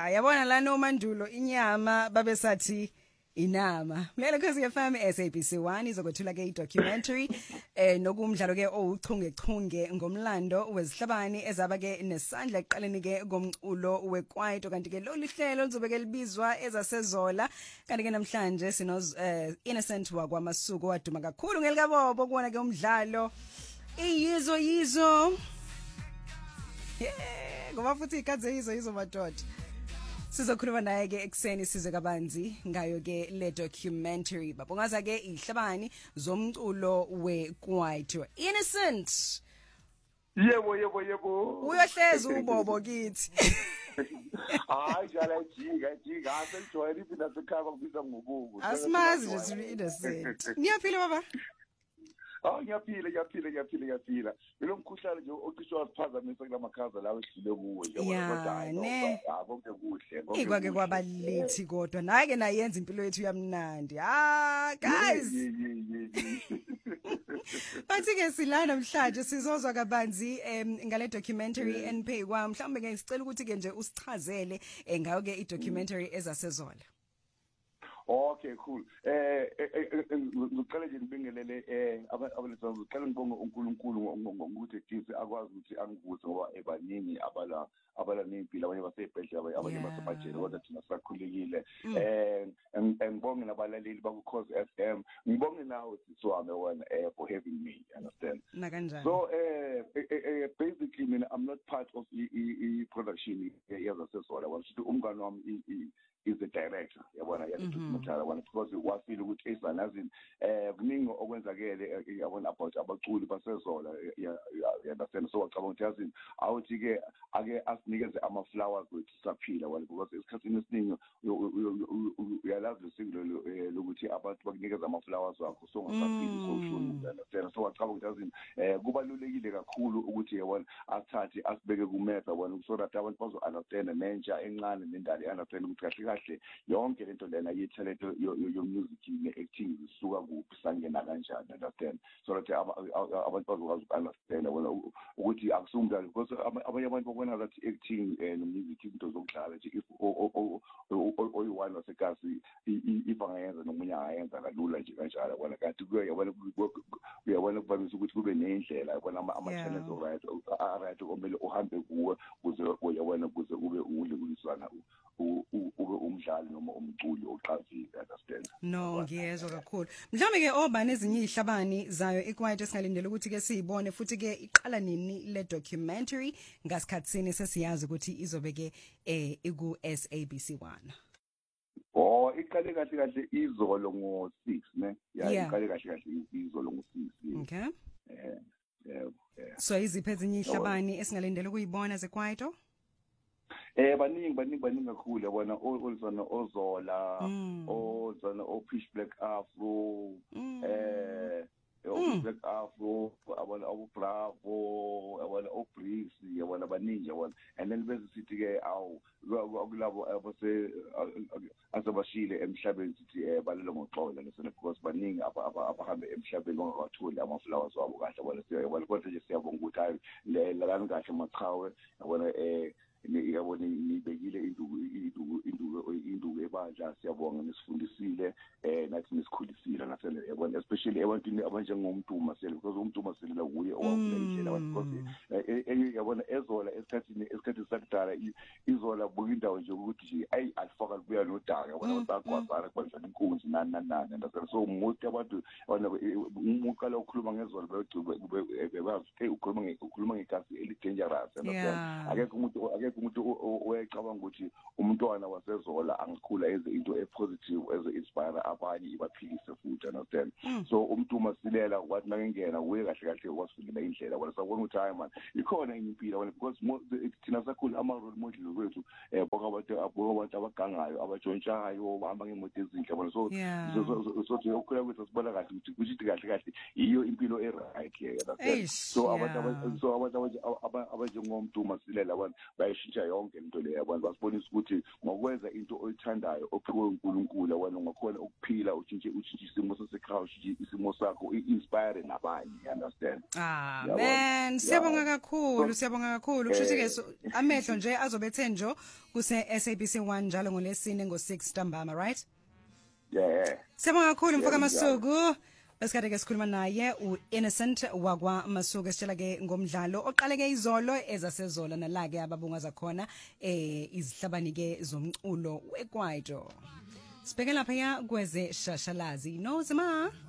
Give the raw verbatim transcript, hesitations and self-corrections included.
yabona la nomandulo inyama babesathi inama. Mlele Khosi F M S A B C one izokwethula ke i-documentary eh nokumdlalo ke owuchunge chunge ngomlando wezihlabani ezaba ke nesandla eqaleni ke komculo weKwaito kanti ke lolu hlelo lizobe ke libizwa ezasezola kanti ke namhlanje sino uh, Innocent wakwaMasuku waduma kakhulu ngelikabobo kubona ke umdlalo iyizo yizo yeah ngoba futhi ikadze yizo yizo madoda. Sizokhuluma naye ke ekseni size kabanzi ngayo ke le documentary babongaza ke ihlabani zomculo weKwaito. Innocent Yebo yebo yebo uyohleza ubobo kithi. Hayi jala jika jika asenjoyela iphina sekhaba kubisa ngobubo. Asimazi nje Innocent. Niyaphila baba? Oh ngiyaphila ngiyaphila ngiyaphila ngiyaphila. Lo mkhuhlane nje ocishe wasiphazamisa kulamakhaza lawo esile kuwo kodwa hayi konke kuhle. Ikwake kwabalithi kodwa naye ke nayenza impilo yethu yamnandi. Ah guys. Bathi ke silana namhlanje sizozwa kabanzi ngale documentary enpay kwa mhlawumbe ke sicela ukuthi ke nje usichazele ngayo ke i-documentary ezasezola. Okay cool. Eh ngicela nje ngibingelele eh abalethwa ngicela ngibonge uNkulunkulu ngokuthi ejize akwazi ukuthi angivuze ngoba ebaningi abala abala nempilo abanye basebhedlela abanye basemajele kodwa thina sakhulekile. Eh ngibonge nabalaleli baku Cause F M. Ngibonge nawe siswami wena eh for having me, understand? Na kanjani? So eh basically mina I'm not part of the production yazasezola. Wasithi umngane wami is the director yabona yakuthumela wona because wafile ukuthi esanazini eh kuningi okwenzakele yabona about abaculi basezola understand so wacabanga ukuthi yazini awuthi ke ake asinikeze ama flowers ukuthi saphila wona because isikhathini esiningi uyalazi isinto lokuthi abantu bakunikeza ama flowers wakho so ngasaphili so ushona understand so wacabanga ukuthi yazini eh kubalulekile kakhulu ukuthi yabona athathe asibeke kumeza wona so that abantu bazo understand nentsha encane nendali understand ukuthi kahle kahle yonke lento lena yithalente yo music ne-acting isuka kuphi sangena kanjani understand so that abantu bazokwazi ukunderstand wona ukuthi akusumdlalo because abanye abantu babona ukuthi acting no music into zokudlala nje if oyi-one wasekasi if angayenza nomunye angayenza kalula nje kanjalo wona kanti kuyabona uyabona kuvamise ukuthi kube nendlela yabona ama-channels right right okumele uhambe kuwo kuze uyabona kuze ube uliliswana ube umdlali noma umculi oqavile understand. No ngiyezwa kakhulu. Mhlawumbe ke obani ezinye ihlabani zayo eKwaito esingalindele ukuthi ke siyibone futhi ke iqala nini le documentary ngasikhatsini sesiyazi ukuthi izobe ke eh iku S A B C one. Oh iqale kahle kahle izolo ngo six ne ya iqale kahle kahle izolo ngo six. Okay. Eh yeah. So iziphe ezinye ihlabani esingalindele ukuyibona zeKwaito? Eh baningi baningi baningi kakhulu yabona olzana ozola ozana o Pitch Black Afro eh o Black Afro abona o Bravo abona o Breeze yabona baningi yabona and then bese sithi ke awu kulabo abase asabashile emhlabeni sithi eh balelo ngoxola lesona because baningi abahambe emhlabeni bangakatholi ama flowers wabo kahle yabona siyabona kodwa nje siyabonga ukuthi hayi lalani kahle machawe yabona eh yabona nibekile induku induku induku induku ebandla siyabonga nisifundisile eh nathi nisikhulisile nasele yabona especially ebantwini abanjengoMduma sele because uMduma sele la kuye owakule abantu because yabona ezola esikhathini esikhathini sakudala izola buka indawo nje ukuthi nje ayi alifaka kubuya nodaka yabona basagwazana kwenza inkunzi nani nani ndasele so most abantu yabona umuqala ukukhuluma ngezola begcube bebazi hey ukhuluma ukhuluma ngegasi eli dangerous ndasele akekho umuntu umuntu oyacabanga ukuthi umntwana wasezola angikhula eze into epositive eze inspire abanye ibaphilise futhi understand so uMduma silela wathi nakengena uye kahle kahle wasifikela indlela wena sabona ukuthi hayi man ikhona impilo wena because thina sakhulu ama role models wethu eh bonke abantu abo abantu abagangayo abajontshanayo bahamba ngemoto ezinhle bona so so ukukhula kwethu sibona kahle ukuthi kuthi kahle kahle iyo impilo e right understand so abantu so abantu abanjengoMduma silela abantu bayishintsha yonke into leyo abantu basibonisa ukuthi ngokwenza into oyithandayo ophiwe uNkulunkulu wena ungakhona ukuphila utshintshe utshintshe isimo sesekhaya isimo sakho i-inspire nabanye understand ah man siyabonga kakhulu siyabonga kakhulu kusho ke amehlo nje azobethe njo kuse S A B C one njalo ngolesine ngo six ntambama right? Yeah. Siyabonga kakhulu mfaka Masuku. Besikade ke sikhuluma naye u Innocent wakwa Masuku esitshela ke ngomdlalo oqaleke izolo ezasezola nalake ababungaza khona eh izihlabani ke zomculo weKwaito. Sibheke lapha ya kweze shashalazi no zima